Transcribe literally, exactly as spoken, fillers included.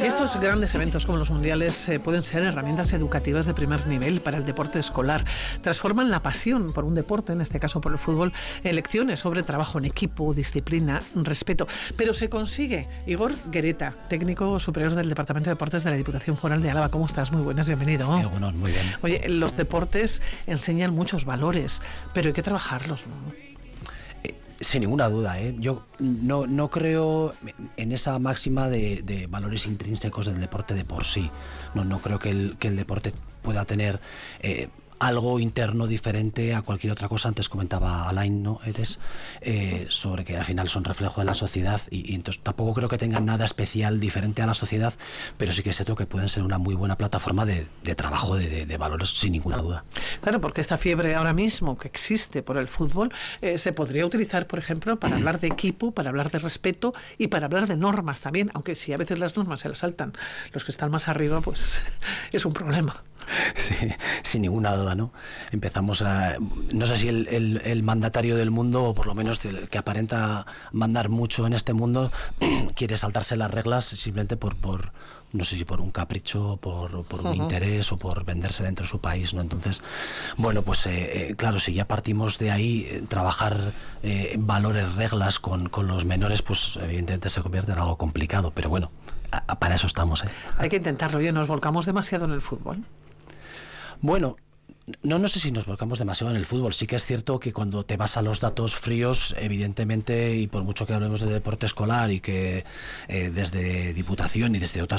Estos grandes eventos como los mundiales eh, pueden ser herramientas educativas de primer nivel para el deporte escolar. Transforman la pasión por un deporte, en este caso por el fútbol, en lecciones sobre trabajo en equipo, disciplina, respeto. Pero se consigue. Igor Guereta, técnico superior del Departamento de Deportes de la Diputación Foral de Álava. ¿Cómo estás? Muy buenas, bienvenido. Eh, bueno, muy bien. Oye, los deportes enseñan muchos valores, pero hay que trabajarlos, ¿no? Sin ninguna duda, ¿eh? Yo no, no creo en esa máxima de, de valores intrínsecos del deporte de por sí. No, no creo que el, que el deporte pueda tener eh, algo interno diferente a cualquier otra cosa. Antes comentaba Alain, ¿no? Eres eh, sobre que al final son reflejo de la sociedad y, y entonces tampoco creo que tengan nada especial diferente a la sociedad, pero sí que es cierto que pueden ser una muy buena plataforma de, de trabajo de, de, de valores, sin ninguna duda. Claro, porque esta fiebre ahora mismo que existe por el fútbol eh, se podría utilizar, por ejemplo, para hablar de equipo, para hablar de respeto y para hablar de normas también, aunque si a veces las normas se las saltan los que están más arriba, pues es un problema. Sí, sin ninguna duda, ¿no? Empezamos a... No sé si el, el, el mandatario del mundo, o por lo menos el que aparenta mandar mucho en este mundo, quiere saltarse las reglas simplemente por... por no sé si por un capricho, por, por un uh-huh. interés o por venderse dentro de su país, ¿no? Entonces, bueno, pues eh, eh, claro, si ya partimos de ahí, eh, trabajar eh, valores, reglas con, con los menores, pues evidentemente se convierte en algo complicado, pero bueno, a, a, para eso estamos, ¿eh? Hay que intentarlo. Oye, ¿nos volcamos demasiado en el fútbol? Bueno, no, no sé si nos volcamos demasiado en el fútbol. Sí que es cierto que cuando te vas a los datos fríos, evidentemente, y por mucho que hablemos de deporte escolar y que eh, desde Diputación y desde otras